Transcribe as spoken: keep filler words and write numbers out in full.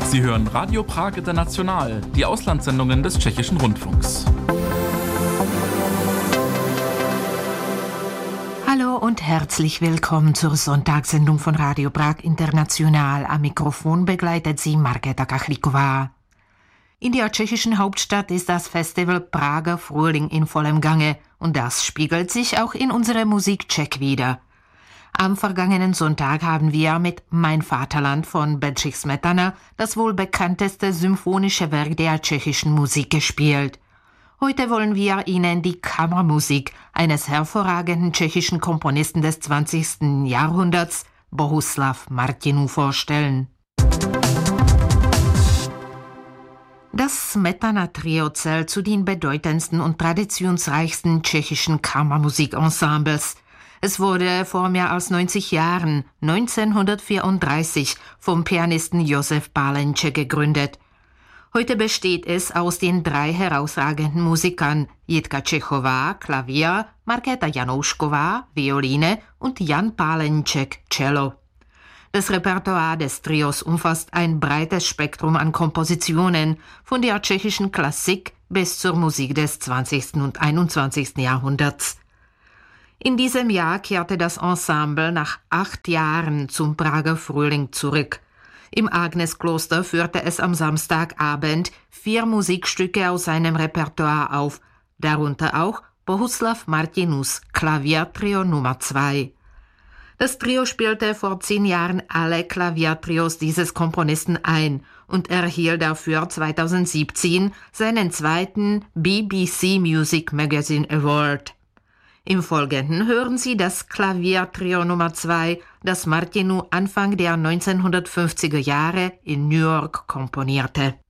Sie hören Radio Prag International, die Auslandssendungen des Tschechischen Rundfunks. Hallo und herzlich willkommen zur Sonntagssendung von Radio Prag International. Am Mikrofon begleitet Sie Markéta Kachlíková. In der tschechischen Hauptstadt ist das Festival Prager Frühling in vollem Gange und das spiegelt sich auch in unserer Musik Czech wider. Am vergangenen Sonntag haben wir mit Mein Vaterland von Bedřich Smetana das wohl bekannteste symphonische Werk der tschechischen Musik gespielt. Heute wollen wir Ihnen die Kammermusik eines hervorragenden tschechischen Komponisten des zwanzigsten Jahrhunderts, Bohuslav Martinů, vorstellen. Das Smetana-Trio zählt zu den bedeutendsten und traditionsreichsten tschechischen Kammermusikensembles. Es wurde vor mehr als neunzig Jahren, neunzehnhundertvierunddreißig, vom Pianisten Josef Pálenček gegründet. Heute besteht es aus den drei herausragenden Musikern Jitka Čechová, Klavier, Markéta Janoušková, Violine und Jan Pálenček, Cello. Das Repertoire des Trios umfasst ein breites Spektrum an Kompositionen, von der tschechischen Klassik bis zur Musik des zwanzigsten und einundzwanzigsten Jahrhunderts. In diesem Jahr kehrte das Ensemble nach acht Jahren zum Prager Frühling zurück. Im Agneskloster führte es am Samstagabend vier Musikstücke aus seinem Repertoire auf, darunter auch Bohuslav Martinůs Klaviertrio Nummer zwei. Das Trio spielte vor zehn Jahren alle Klaviertrios dieses Komponisten ein und erhielt dafür zweitausendsiebzehn seinen zweiten B B C Music Magazine Award. Im Folgenden hören Sie das Klaviertrio Nummer zwei, das Martinů Anfang der neunzehnhundertfünfziger Jahre in New York komponierte.